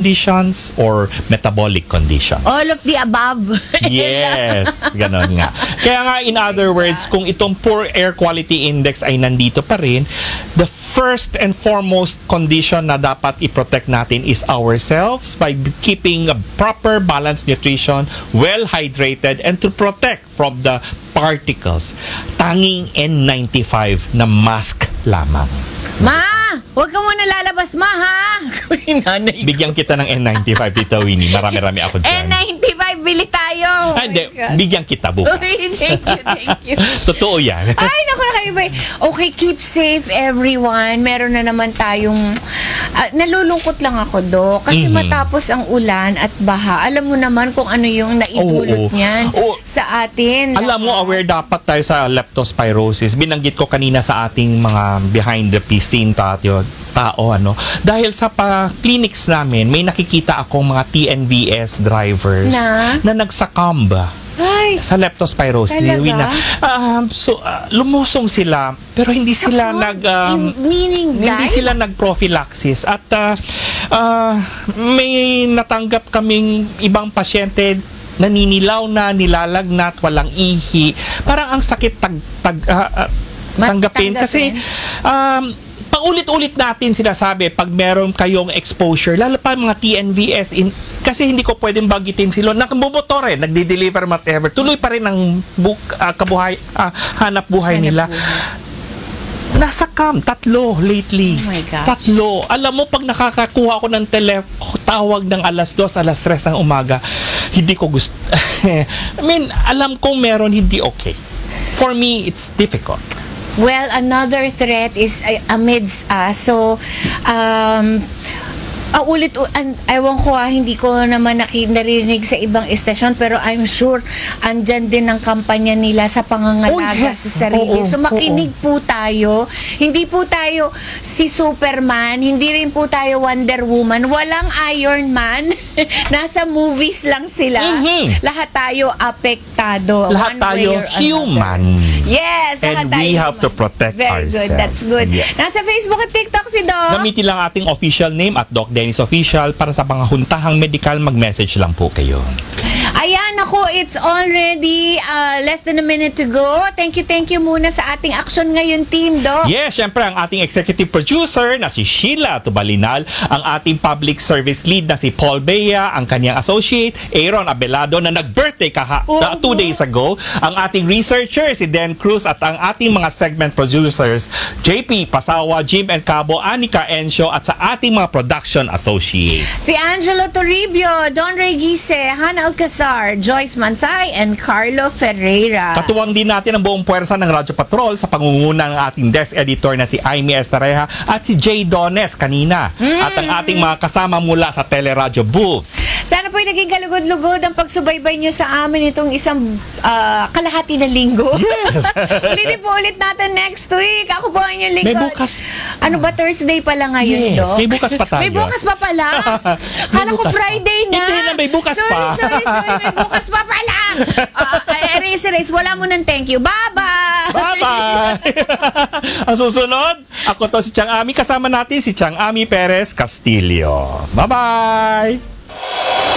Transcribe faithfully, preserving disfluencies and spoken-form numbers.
conditions or metabolic conditions. All of the above. Yes, ganon nga. Kaya nga, in other words, kung itong poor air quality index ay nandito pa rin, the first and foremost condition na dapat i-protect natin is ourselves by keeping a proper balanced nutrition, well hydrated, and to protect from the particles. Tanging N ninety-five na mask lamang. Ma! Huwag ka muna lalabas, ma, ha? Nanay ko. Bigyan kita ng N ninety-five, Tita Winnie. Marami-rami ako dyan. N ninety-five, bili tayo. Ah, hindi. Bigyan kita bukas. Thank you, thank you. Totoo yan. Ay, naku, nakaiba. Okay, keep safe, everyone. Meron na naman tayong... Uh, nalulungkot lang ako, do. Kasi Mhm. matapos ang ulan at baha, alam mo naman kung ano yung naidulot Oo, oo. niyan Oo. sa atin. Alam mo, aware dapat tayo sa leptospirosis. Binanggit ko kanina sa ating mga behind the scene tayo, tao, ano. Dahil sa pa-clinics namin, may nakikita akong mga T N V S drivers Na? na nagsacumb Ay, sa leptospirosis. Talaga? Wina. Um, so, uh, lumusong sila, pero hindi sila Sakot? nag... um, In- meaning hindi die? sila nag-prophylaxis. At uh, uh, may natanggap kaming ibang pasyente naninilaw na, nilalagnat, walang ihi. Parang ang sakit tag, tag, uh, uh, tanggapin. Kasi um, paulit-ulit natin sinasabi pag meron kayong exposure, lalo pa mga T N V S, in, kasi hindi ko pwedeng bagitin sila. Nakabumotor eh, nagdi-deliver whatever. Tuloy pa rin ang buk, uh, kabuhay, uh, hanap buhay Hanap nila. buhay. Nasa cam, tatlo lately. Oh my gosh. Tatlo. Alam mo, pag nakakakuha ko ng tele, tawag ng alas dos, alas tres ng umaga, hindi ko gusto. I mean, alam kong meron hindi okay. For me, it's difficult. Well, another threat is uh, amidst us. So, um, uh, ulit, uh, an, ewan ko ah, hindi ko naman naki, narinig sa ibang istasyon, pero I'm sure andyan din ang kampanya nila sa pangangalaga Oh, yes. sa sarili. Oo, So, makinig po tayo. Hindi po tayo si Superman, hindi rin po tayo Wonder Woman, walang Iron Man. Nasa movies lang sila. Mhm. Lahat tayo apektado. Lahat one way tayo or another. human. Yes, And lahat tayo we have human. to protect Very ourselves. good, that's good. Yes. Nasa Facebook at TikTok si Doc. Gamitin lang ating official name at Doc Dennis Official para sa mga huntahang medical, mag-message lang po kayo. Ayan, ako, it's already uh, less than a minute to go. Thank you, thank you muna sa ating action ngayon, team, Doc. Yes, syempre ang ating executive producer na si Sheila Tubalinal, ang ating public service lead na si Paul Bea, ang kanyang associate, Aaron Abelado na nag-birthday kaha uh, two days ago, ang ating researcher si Dan Cruz at ang ating mga segment producers, J P Pasawa, Jim and Cabo, Anika Encio at sa ating mga production associates. Si Angelo Toribio, Don Regise, Hannah Alcazar, Joyce Mansay, and Carlo Ferreira. Katuwang din natin ang buong puwersa ng Radyo Patrol sa pangunguna ng ating desk editor na si Aimee Estareja at si Jay Dones kanina. Mm. At ang ating mga kasama mula sa Teleradyo booth. Sana po'y naging kalugod-lugod ang pagsubaybay nyo sa amin itong isang uh, kalahati na linggo. Yes. Ulitin po ulit natin next week. Ako po ang inyong lingkod. May bukas. Ano ba, Thursday pala ngayon, Yes, Doc? may bukas pa tayo. May bukas pa pala? Kala ko bukas pa. Friday na. Hindi na, may bukas sorry, pa. Sorry, sorry, may bukas pa pala. Uh, erase, erase. Wala mo ng thank you. Bye-bye! Bye-bye! Ang susunod, ako to si Chang Ami. Kasama natin si Chang Ami Perez Castillo. Bye-bye!